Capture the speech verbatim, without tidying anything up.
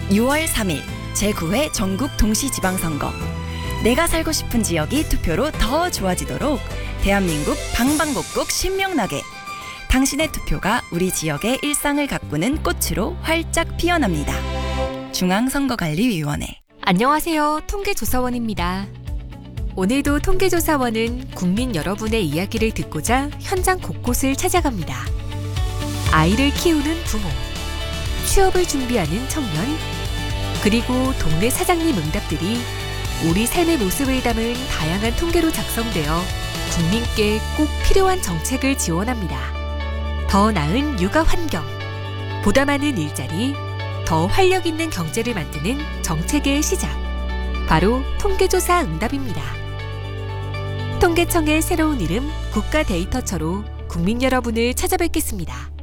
유월 삼일 제구 회 전국 동시지방선거. 내가 살고 싶은 지역이 투표로 더 좋아지도록 대한민국 방방곡곡 신명나게 당신의 투표가 우리 지역의 일상을 가꾸는 꽃으로 활짝 피어납니다. 중앙선거관리위원회. 안녕하세요. 통계조사원입니다. 오늘도 통계조사원은 국민 여러분의 이야기를 듣고자 현장 곳곳을 찾아갑니다. 아이를 키우는 부모, 취업을 준비하는 청년, 그리고 동네 사장님 응답들이 우리 삶의 모습을 담은 다양한 통계로 작성되어 국민께 꼭 필요한 정책을 지원합니다. 더 나은 육아 환경, 보다 많은 일자리, 더 활력 있는 경제를 만드는 정책의 시작. 바로 통계조사 응답입니다. 통계청의 새로운 이름 국가데이터처로 국민 여러분을 찾아뵙겠습니다.